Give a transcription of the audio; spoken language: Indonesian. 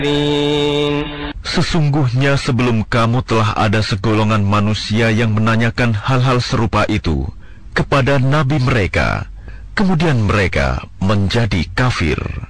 Sesungguhnya sebelum kamu telah ada segolongan manusia yang menanyakan hal-hal serupa itu kepada nabi mereka, kemudian mereka menjadi kafir.